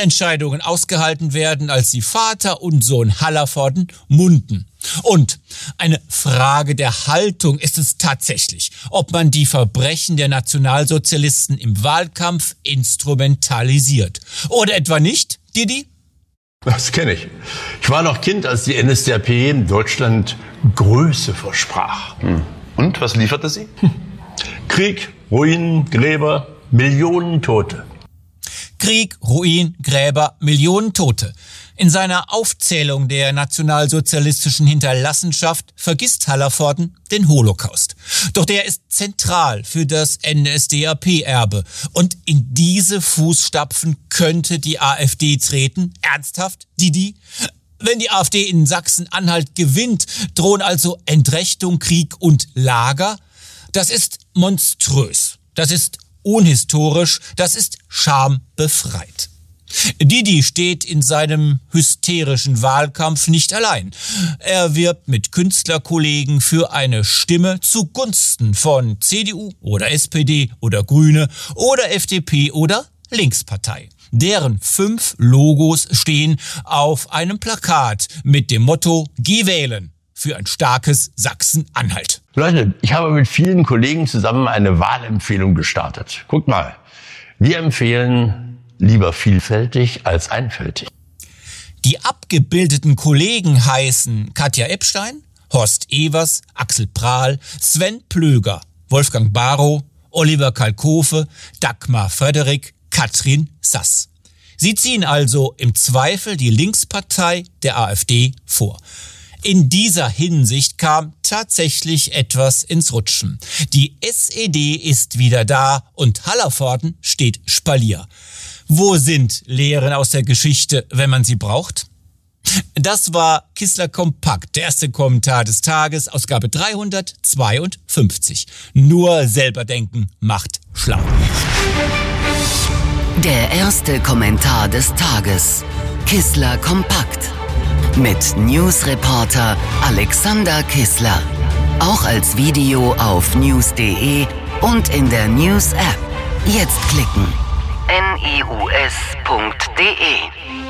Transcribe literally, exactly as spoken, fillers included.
Wahlentscheidungen ausgehalten werden, als sie Vater und Sohn Hallervorden munden. Und eine Frage der Haltung ist es tatsächlich, ob man die Verbrechen der Nationalsozialisten im Wahlkampf instrumentalisiert. Oder etwa nicht, Didi? Das kenne ich. Ich war noch Kind, als die N S D A P Deutschland Größe versprach. Und, was lieferte sie? Krieg, Ruinen, Gräber, Millionen Tote. Krieg, Ruin, Gräber, Millionen Tote. In seiner Aufzählung der nationalsozialistischen Hinterlassenschaft vergisst Hallervorden den Holocaust. Doch der ist zentral für das N S D A P-Erbe. Und in diese Fußstapfen könnte die AfD treten. Ernsthaft, Didi? Wenn die AfD in Sachsen-Anhalt gewinnt, drohen also Entrechtung, Krieg und Lager? Das ist monströs. Das ist unhistorisch. Das ist schambefreit. Didi steht in seinem hysterischen Wahlkampf nicht allein. Er wirbt mit Künstlerkollegen für eine Stimme zugunsten von C D U oder S P D oder Grüne oder F D P oder Linkspartei. Deren fünf Logos stehen auf einem Plakat mit dem Motto „Geh wählen" für ein starkes Sachsen-Anhalt. Leute, ich habe mit vielen Kollegen zusammen eine Wahlempfehlung gestartet. Guckt mal, wir empfehlen lieber vielfältig als einfältig. Die abgebildeten Kollegen heißen Katja Epstein, Horst Evers, Axel Prahl, Sven Plöger, Wolfgang Barrow, Oliver Kalkofe, Dagmar Frederik, Katrin Sass. Sie ziehen also im Zweifel die Linkspartei der AfD vor. In dieser Hinsicht kam tatsächlich etwas ins Rutschen. Die S E D ist wieder da und Hallervorden steht Spalier. Wo sind Lehren aus der Geschichte, wenn man sie braucht? Das war Kissler Kompakt, der erste Kommentar des Tages, Ausgabe dreihundertzweiundfünfzig. Nur selber denken macht schlau. Der erste Kommentar des Tages. Kissler Kompakt. Mit Newsreporter Alexander Kissler. Auch als Video auf news punkt de und in der News-App. Jetzt klicken. news punkt de